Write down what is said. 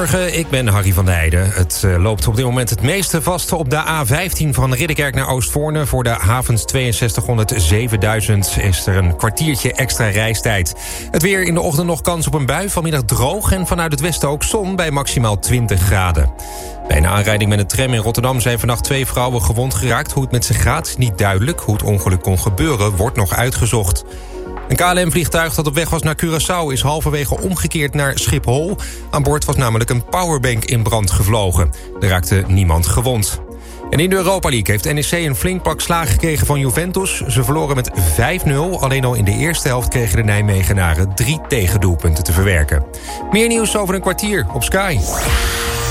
Goedemorgen, ik ben Harry van der Heijden. Het loopt op dit moment het meeste vast op de A15 van Ridderkerk naar Oostvoorne. Voor de havens 6200 7000 is er een kwartiertje extra reistijd. Het weer in de ochtend nog kans op een bui, vanmiddag droog en vanuit het westen ook zon bij maximaal 20 graden. Bij een aanrijding met een tram in Rotterdam zijn vannacht 2 vrouwen gewond geraakt. Hoe het met ze gaat, niet duidelijk. Hoe het ongeluk kon gebeuren, wordt nog uitgezocht. Een KLM-vliegtuig dat op weg was naar Curaçao is halverwege omgekeerd naar Schiphol. Aan boord was namelijk een powerbank in brand gevlogen. Er raakte niemand gewond. En in de Europa League heeft NEC een flink pak slaag gekregen van Juventus. Ze verloren met 5-0. Alleen al in de eerste helft kregen de Nijmegenaren 3 tegendoelpunten te verwerken. Meer nieuws over een kwartier op Sky.